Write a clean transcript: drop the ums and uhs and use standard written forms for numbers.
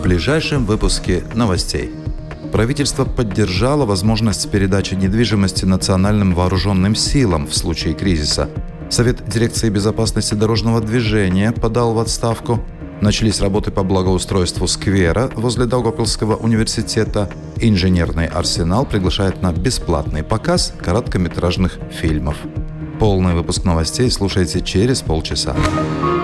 В ближайшем выпуске новостей. Правительство поддержало возможность передачи недвижимости национальным вооруженным силам в случае кризиса. Совет дирекции безопасности дорожного движения подал в отставку. Начались работы по благоустройству сквера возле Даугавпилского университета. Инженерный арсенал приглашает на бесплатный показ короткометражных фильмов. Полный выпуск новостей слушайте через полчаса.